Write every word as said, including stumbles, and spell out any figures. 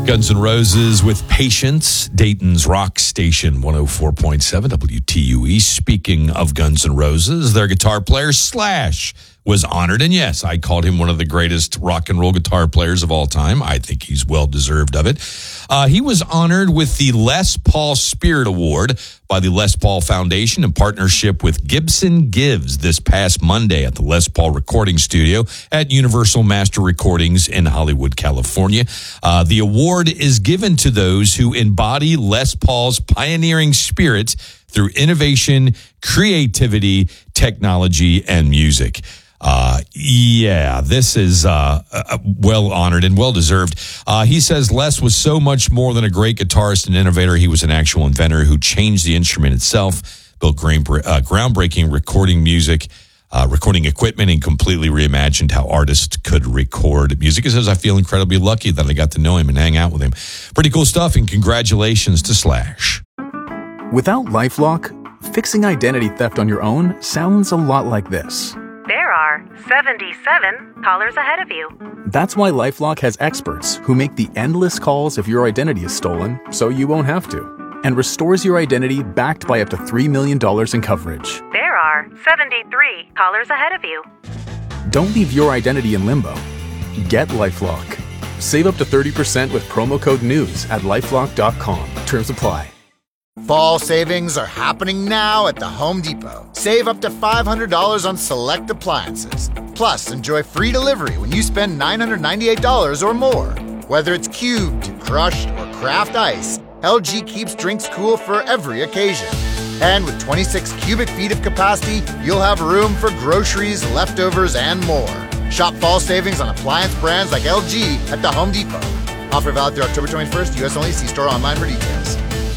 Guns N' Roses with Patience, Dayton's rock station, one oh four point seven W T U E. Speaking of Guns N' Roses, their guitar player Slash was honored. And yes, I called him one of the greatest rock and roll guitar players of all time. I think he's well deserved of it. Uh, he was honored with the Les Paul Spirit Award by the Les Paul Foundation in partnership with Gibson Gives this past Monday at the Les Paul Recording Studio at Universal Master Recordings in Hollywood, California. Uh, the award is given to those who embody Les Paul's pioneering spirit through innovation, creativity, technology, and music. Uh, yeah, this is uh, uh, well honored and well deserved. Uh, he says Les was so much more than a great guitarist and innovator. He was an actual inventor who changed the instrument itself, built grain, uh, groundbreaking recording music, uh, recording equipment, and completely reimagined how artists could record music. He says, I feel incredibly lucky that I got to know him and hang out with him. Pretty cool stuff, and congratulations to Slash. Without LifeLock, fixing identity theft on your own sounds a lot like this. There are seventy-seven callers ahead of you. That's why LifeLock has experts who make the endless calls if your identity is stolen, so you won't have to, and restores your identity backed by up to three million dollars in coverage. There are seventy-three callers ahead of you. Don't leave your identity in limbo. Get LifeLock. Save up to thirty percent with promo code NEWS at lifelock dot com. Terms apply. Fall savings are happening now at the Home Depot. Save up to five hundred dollars on select appliances. Plus, enjoy free delivery when you spend nine hundred ninety-eight dollars or more. Whether it's cubed, crushed, or craft ice, L G keeps drinks cool for every occasion. And with twenty-six cubic feet of capacity, you'll have room for groceries, leftovers, and more. Shop fall savings on appliance brands like L G at the Home Depot. Offer valid through October twenty-first, U S only. See store online for details.